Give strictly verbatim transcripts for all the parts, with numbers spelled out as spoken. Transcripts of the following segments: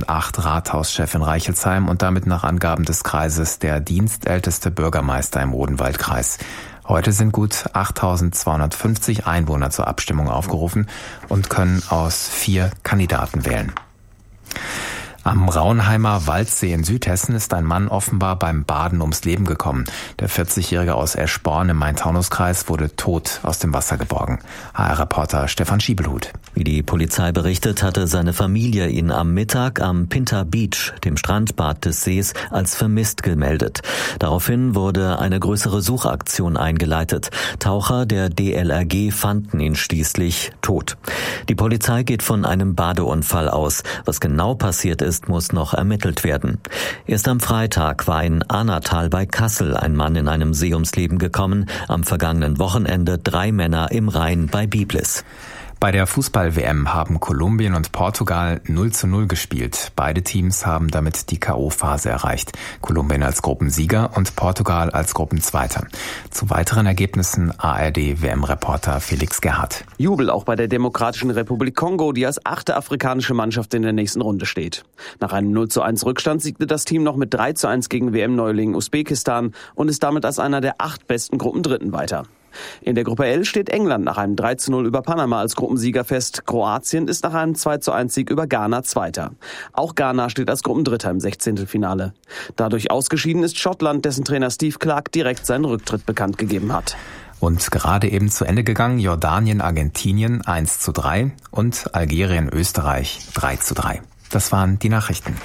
zweitausendacht Rathauschef in Reichelsheim und damit nach Angaben des Kreises der dienstälteste Bürgermeister im Odenwaldkreis. Heute sind gut achttausendzweihundertfünfzig Einwohner zur Abstimmung aufgerufen und können aus vier Kandidaten wählen. Am Raunheimer Waldsee in Südhessen ist ein Mann offenbar beim Baden ums Leben gekommen. Der vierzigjährige aus Eschborn im Main-Taunus-Kreis wurde tot aus dem Wasser geborgen. H R-Reporter Stefan Schiebelhut. Wie die Polizei berichtet, hatte seine Familie ihn am Mittag am Pinter Beach, dem Strandbad des Sees, als vermisst gemeldet. Daraufhin wurde eine größere Suchaktion eingeleitet. Taucher der D L R G fanden ihn schließlich tot. Die Polizei geht von einem Badeunfall aus. Was genau passiert ist, muss noch ermittelt werden. Erst am Freitag war in Ahnatal bei Kassel ein Mann in einem See ums Leben gekommen. Am vergangenen Wochenende drei Männer im Rhein bei Biblis. Bei der Fußball-W M haben Kolumbien und Portugal null zu null gespielt. Beide Teams haben damit die K O-Phase erreicht. Kolumbien als Gruppensieger und Portugal als Gruppenzweiter. Zu weiteren Ergebnissen A R D-W M-Reporter Felix Gerhardt. Jubel auch bei der Demokratischen Republik Kongo, die als achte afrikanische Mannschaft in der nächsten Runde steht. Nach einem null zu eins Rückstand siegte das Team noch mit drei zu eins gegen W M-Neuling Usbekistan und ist damit als einer der acht besten Gruppendritten weiter. In der Gruppe L steht England nach einem drei zu null über Panama als Gruppensieger fest. Kroatien ist nach einem zwei zu eins Sieg über Ghana Zweiter. Auch Ghana steht als Gruppendritter im Sechzehntelfinale. Dadurch ausgeschieden ist Schottland, dessen Trainer Steve Clarke direkt seinen Rücktritt bekannt gegeben hat. Und gerade eben zu Ende gegangen Jordanien, Argentinien eins zu drei und Algerien, Österreich drei zu drei. Das waren die Nachrichten.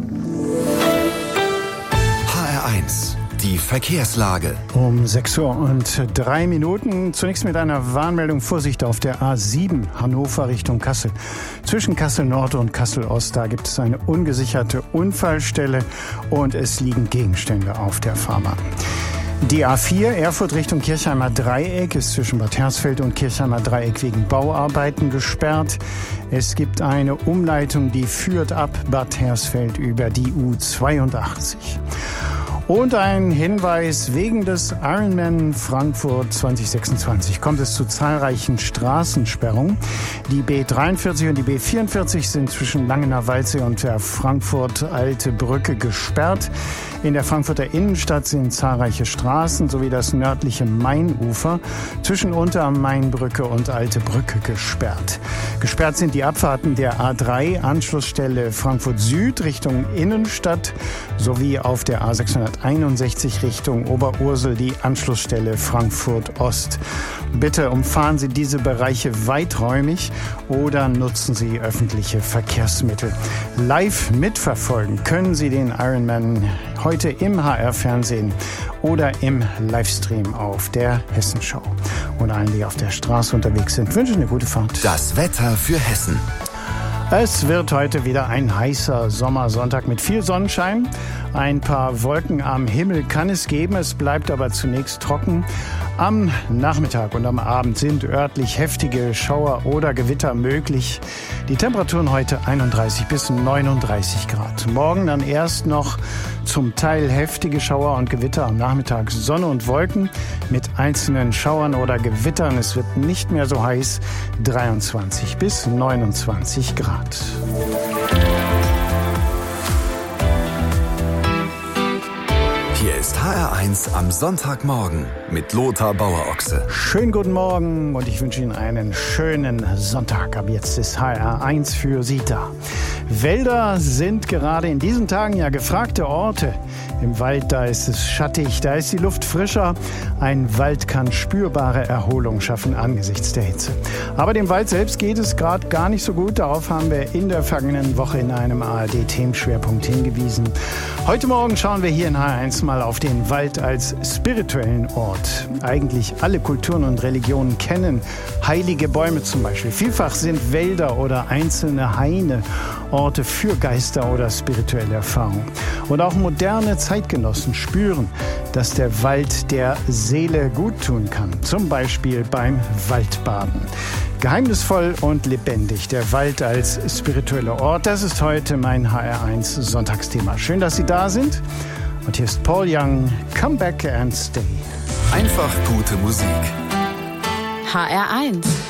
H R eins. Die Verkehrslage. Um sechs Uhr und drei Minuten. Zunächst mit einer Warnmeldung. Vorsicht auf der A sieben Hannover Richtung Kassel. Zwischen Kassel Nord und Kassel Ost, da gibt es eine ungesicherte Unfallstelle und es liegen Gegenstände auf der Fahrbahn. Die A vier Erfurt Richtung Kirchheimer Dreieck ist zwischen Bad Hersfeld und Kirchheimer Dreieck wegen Bauarbeiten gesperrt. Es gibt eine Umleitung, die führt ab Bad Hersfeld über die U zweiundachtzig. Und ein Hinweis: Wegen des Ironman Frankfurt zwanzig sechsundzwanzig kommt es zu zahlreichen Straßensperrungen. Die B dreiundvierzig und die B vierundvierzig sind zwischen Langener Waldsee und der Frankfurt-Alte Brücke gesperrt. In der Frankfurter Innenstadt sind zahlreiche Straßen sowie das nördliche Mainufer zwischen Untermainbrücke und Alte Brücke gesperrt. Gesperrt sind die Abfahrten der A drei Anschlussstelle Frankfurt Süd Richtung Innenstadt sowie auf der A sechshunderteinundsechzig Richtung Oberursel die Anschlussstelle Frankfurt Ost. Bitte umfahren Sie diese Bereiche weiträumig oder nutzen Sie öffentliche Verkehrsmittel. Live mitverfolgen können Sie den Ironman heute im H R-Fernsehen oder im Livestream auf der Hessenschau. Und allen, die auf der Straße unterwegs sind, wünsche ich eine gute Fahrt. Das Wetter für Hessen. Es wird heute wieder ein heißer Sommersonntag mit viel Sonnenschein. Ein paar Wolken am Himmel kann es geben, es bleibt aber zunächst trocken. Am Nachmittag und am Abend sind örtlich heftige Schauer oder Gewitter möglich. Die Temperaturen heute einunddreißig bis neununddreißig Grad. Morgen dann erst noch zum Teil heftige Schauer und Gewitter. Am Nachmittag Sonne und Wolken mit einzelnen Schauern oder Gewittern. Es wird nicht mehr so heiß. dreiundzwanzig bis neunundzwanzig Grad. Hier ist H R eins am Sonntagmorgen mit Lothar Bauer-Ochse. Schönen guten Morgen und ich wünsche Ihnen einen schönen Sonntag. Ab jetzt ist H R eins für Sie da. Wälder sind gerade in diesen Tagen ja gefragte Orte. Im Wald, da ist es schattig, da ist die Luft frischer. Ein Wald kann spürbare Erholung schaffen angesichts der Hitze. Aber dem Wald selbst geht es gerade gar nicht so gut. Darauf haben wir in der vergangenen Woche in einem A R D-Themenschwerpunkt hingewiesen. Heute Morgen schauen wir hier in H R eins mal auf den Wald als spirituellen Ort. Eigentlich alle Kulturen und Religionen kennen heilige Bäume zum Beispiel. Vielfach sind Wälder oder einzelne Haine Orte für Geister oder spirituelle Erfahrungen. Und auch moderne Zeitgenossen spüren, dass der Wald der Seele gut tun kann. Zum Beispiel beim Waldbaden. Geheimnisvoll und lebendig, der Wald als spiritueller Ort. Das ist heute mein H R eins Sonntagsthema. Schön, dass Sie da sind. Und hier ist Paul Young, Come Back and Stay. Einfach gute Musik. H R eins